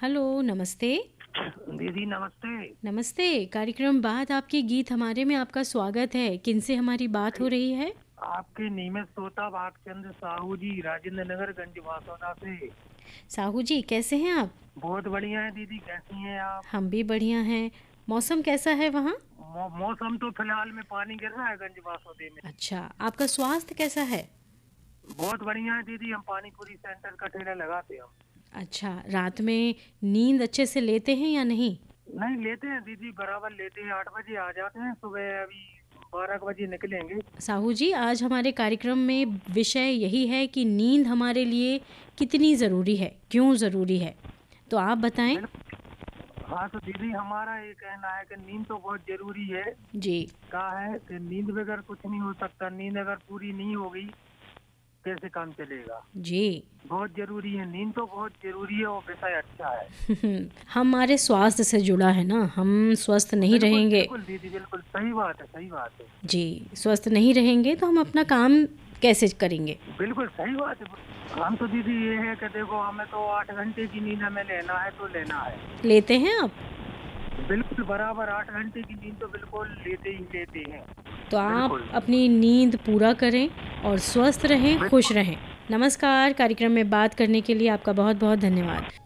Hello, नमस्ते। दीदी नमस्ते। नमस्ते, कार्यक्रम बात आपके गीत हमारे में आपका स्वागत है। किनसे हमारी बात हो रही है? आपके नियमित श्रोता भागचंद्र साहू जी, राजेंद्र नगर गंज वासोदा से। साहू जी, कैसे हैं आप? बहुत बढ़िया है दीदी, कैसी हैं आप? हम भी बढ़िया हैं। मौसम कैसा है वहाँ? मौसम तो फिलहाल में पानी गिर रहा है गंज वासोदे में। अच्छा, आपका स्वास्थ्य कैसा है? बहुत बढ़िया है दीदी, हम पानीपुरी सेंटर का ठेला लगाते हैं हम। अच्छा, रात में नींद अच्छे से लेते हैं या नहीं? नहीं लेते हैं दीदी, बराबर लेते हैं। 8 बजे आ जाते हैं, सुबह अभी 12 बजे निकलेंगे। साहू जी, आज हमारे कार्यक्रम में विषय यही है कि नींद हमारे लिए कितनी ज़रूरी है, क्यों ज़रूरी है? तो आप बताएं। बिल्कुल। हाँ तो दीदी, हमारा ये कहना है कि नींद तो बहुत जरूरी है। जी। क्या है कि नींद बगैर कुछ नहीं हो सकता। नींद अगर पूरी नहीं होगी कैसे काम चलेगा। जी। बहुत जरूरी है, नींद तो बहुत जरूरी है और विषय अच्छा है। हमारे स्वास्थ्य से जुड़ा है ना, हम स्वस्थ नहीं बिल्कुल रहेंगे। बिल्कुल दीदी, बिल्कुल सही बात है, सही बात है। जी। स्वस्थ नहीं रहेंगे तो हम अपना काम कैसे करेंगे? बिल्कुल सही बात है। हम तो दीदी ये है कि देखो, हमें तो 8 घंटे की नींद हमें लेना है तो लेना है। लेते हैं आप? बिल्कुल बराबर 8 घंटे की नींद तो बिल्कुल लेते ही लेते हैं। तो आप बिल्कुल अपनी नींद पूरा करें और स्वस्थ रहें, खुश बिल्कुल। रहें। नमस्कार, कार्यक्रम में बात करने के लिए आपका बहुत बहुत धन्यवाद।